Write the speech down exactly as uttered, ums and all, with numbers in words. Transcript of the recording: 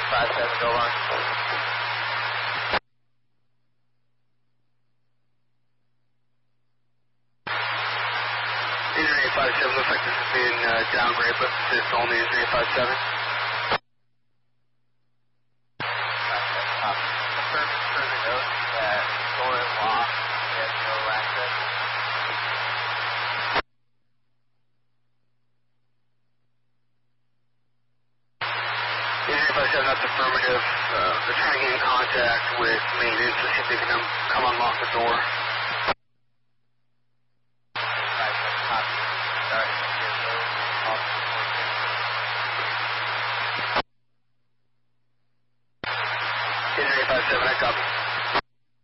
eight five seven, go on. Unit eight five seven, looks like this has been uh, downgraded, but assist only is eight five seven. Um, confirm further note that door is locked, we have no access. Unit eight five seven, that's affirmative. Uh, they're trying to get in contact with maintenance to see if they can come, come unlock the door.